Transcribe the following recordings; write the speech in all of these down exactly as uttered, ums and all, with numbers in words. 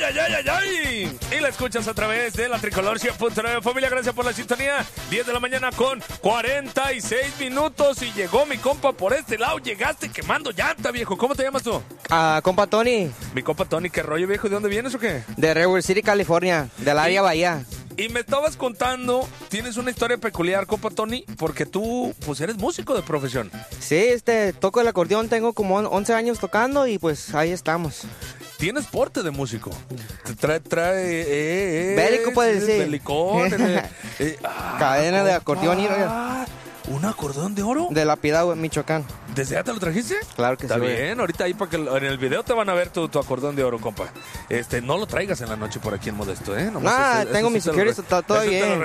ay, ay, ay, ay. Y la escuchas a través de la Tricolor cien punto nueve. Familia, gracias por la sintonía. diez de la mañana con cuarenta y seis minutos. Y llegó mi compa por este lado. Llegaste quemando llanta, viejo. ¿Cómo te llamas tú? Ah, uh, compa Tony. Mi compa Tony, ¿qué rollo, viejo? ¿De dónde vienes o qué? De Redwood City, California. Del área Bahía. Y me estabas contando, tienes una historia peculiar, compa Tony, porque tú, pues, eres músico de profesión. Sí, este, toco el acordeón, tengo como once años tocando y pues ahí estamos. Tienes porte de músico. Te trae, trae, eh, eh, bélico puede decir. Belicón. eh, eh, ah, cadena de acordeón y... Ah, ¿un acordeón de oro? De Lapidado, Michoacán. ¿Desde allá te lo trajiste? Claro que Está sí. Está bien, ahorita ahí para que en el video te van a ver tu, tu acordeón de oro, compa. Este, no lo traigas en la noche por aquí en Modesto, ¿eh? No, nah, este, tengo mis sí securities, está todo bien.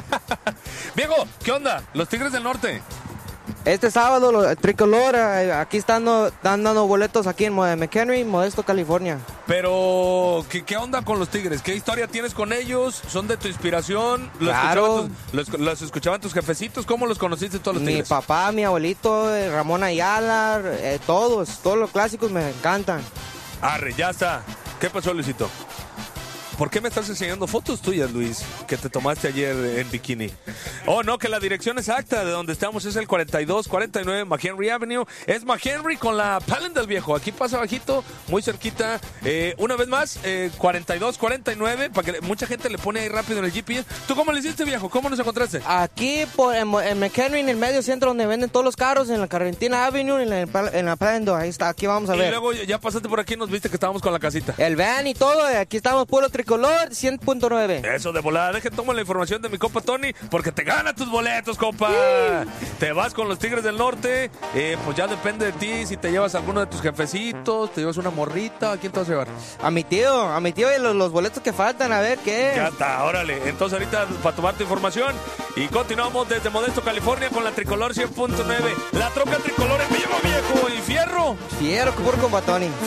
Viejo, ¿qué onda? Los Tigres del Norte. Este sábado, lo, Tricolor, aquí están, están dando boletos aquí en McHenry, Modesto, California. Pero, ¿qué, ¿qué onda con los Tigres? ¿Qué historia tienes con ellos? ¿Son de tu inspiración? ¿Los, claro. escuchaban, tus, los, los escuchaban tus jefecitos? ¿Cómo los conociste todos los mi Tigres? Mi papá, mi abuelito, Ramón Ayala, eh, todos, todos los clásicos me encantan. Arre, ya está. ¿Qué pasó, Luisito? ¿Por qué me estás enseñando fotos tuyas, Luis, que te tomaste ayer en bikini? Oh, no, que la dirección exacta de donde estamos es el cuarenta y dos cuarenta y nueve McHenry Avenue. Es McHenry con la Palendale, viejo. Aquí pasa bajito, muy cerquita. Eh, una vez más, eh, cuarenta y dos cuarenta y nueve, para que mucha gente le pone ahí rápido en el G P S. ¿Tú cómo le hiciste, viejo? ¿Cómo nos encontraste? Aquí por, en, en McHenry, en el medio centro, donde venden todos los carros, en la Carretina Avenue, en la, en la Palendale. Ahí está, aquí vamos a ver. Y luego ya pasaste por aquí y nos viste que estábamos con la casita. El van y todo, aquí estamos puro Tricolor cien punto nueve. Eso de volada. Deje tomo la información de mi compa Tony, porque te gana tus boletos, compa. Sí. Te vas con los Tigres del Norte. Eh, pues ya depende de ti si te llevas a alguno de tus jefecitos, te llevas una morrita. ¿A quién te vas a llevar? A mi tío, a mi tío y los, los boletos que faltan, a ver qué. Ya está, órale. Entonces ahorita para tomar tu información y continuamos desde Modesto, California con la Tricolor cien punto nueve. La troca Tricolor en vivo, viejo. Y fierro. Fierro, puro compa Tony.